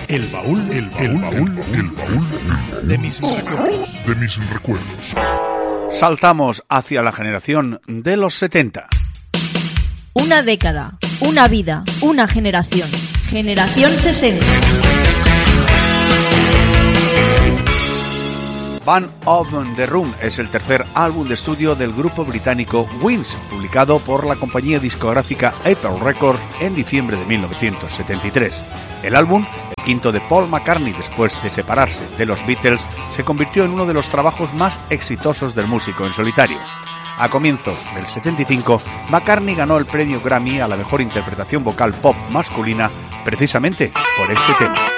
El baúl de mis recuerdos. Saltamos hacia la generación de los 70. Una década, una vida, una generación. Generación 60. Band of the Room es el tercer álbum de estudio del grupo británico Wings, publicado por la compañía discográfica Apple Records en diciembre de 1973. El álbum, el quinto de Paul McCartney después de separarse de los Beatles, se convirtió en uno de los trabajos más exitosos del músico en solitario. A comienzos del 75, McCartney ganó el premio Grammy a la mejor interpretación vocal pop masculina precisamente por este tema.